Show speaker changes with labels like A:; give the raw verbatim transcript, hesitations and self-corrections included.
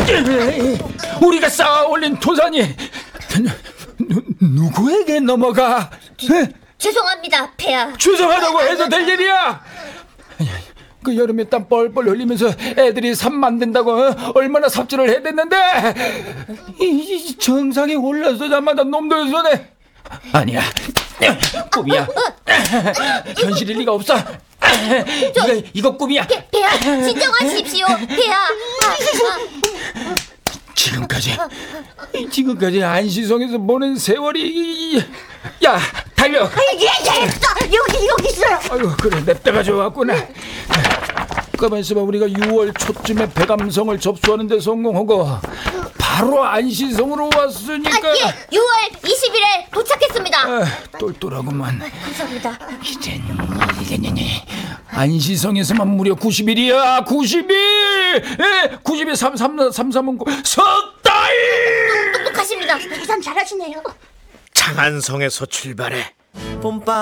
A: 우리가 쌓아 올린 토산이 누, 누구에게 넘어가?
B: 죄송합니다, 폐하.
A: 죄송하다고 해서 될 일이야? 그 여름에 땀 뻘뻘 흘리면서 애들이 삽 만든다고 어? 얼마나 삽질을 해댔는데 이 정상에 올라서자마자 놈들 손에 아니야, 꿈이야. 현실일 리가 없어. 이거, 이거 꿈이야.
B: 폐, 폐하, 진정하십시오, 폐하. 아, 아.
A: 지금까지 지금까지 안시성에서 보낸 세월이. 야, 달려.
B: 예, 예, 여기 여기 있어요.
A: 아유, 그래, 냅다가 좋았구나. 가만 있어봐. 우리가 유월 초쯤에 백암성을 접수하는 데 성공하고 바로 안시성으로 왔으니까.
B: 아, 예, 유월 이십일에 도착했습니다.
A: 아, 똘똘하구만.
B: 감사합니다.
A: 이젠 이젠 안시성에서만 무려 구십 일이야. 구십 일. 예, 구십 일 삼 삼 삼 삼은 석 달.
B: 똑똑하십니다. 계산 잘하시네요.
C: 장안성에서 출발해
D: 봄바